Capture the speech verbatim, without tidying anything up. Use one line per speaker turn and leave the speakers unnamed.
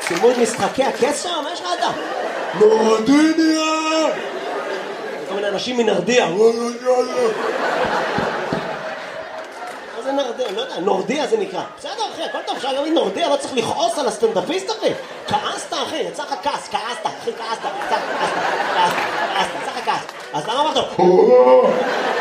צילמו את משחקי הכס שם? מה יש לך אתה? נרדיניה! כל מיני אנשים מנרדיה. מה זה נרדיה? לא יודע, נורדיה זה נקרא. בסדר אחי, הכל טוב, אפשר גם נורדיה, לא צריך לכעוס על הסטנדאפיסט אחי. כעסת אחי, יצא לך כעס, כעסת, אחי כעסת, כעסת, כעסת, כעסת, יצא לך כעס. אז למה אמרת?